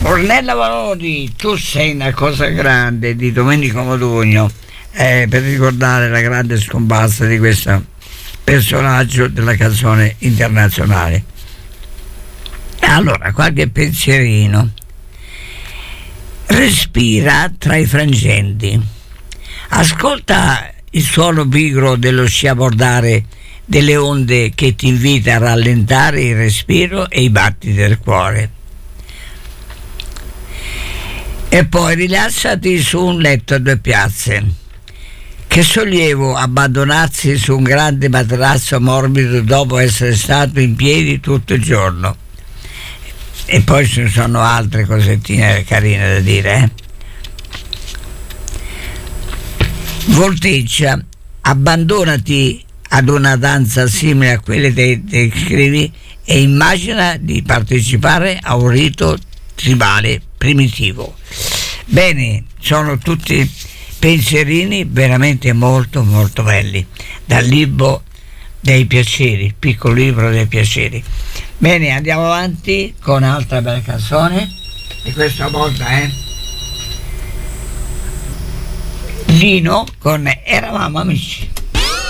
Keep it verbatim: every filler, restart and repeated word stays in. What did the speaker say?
Ornella Valori, tu sei una cosa grande, di Domenico Modugno, eh, per ricordare la grande scomparsa di questo personaggio della canzone internazionale. Allora, qualche pensierino. Respira tra i frangenti, ascolta il suono pigro dello sciabordare delle onde che ti invita a rallentare il respiro e i battiti del cuore. E poi rilassati su un letto a due piazze. Che sollievo abbandonarsi su un grande materasso morbido dopo essere stato in piedi tutto il giorno. E poi ci sono altre cosettine carine da dire, eh? Volteggia, abbandonati ad una danza simile a quelle che descrivi e immagina di partecipare a un rito tribale primitivo. Bene, sono tutti pensierini veramente molto molto belli dal libro dei piaceri, piccolo libro dei piaceri. Bene, andiamo avanti con un'altra bella canzone e questa volta è Lino con Eravamo amici.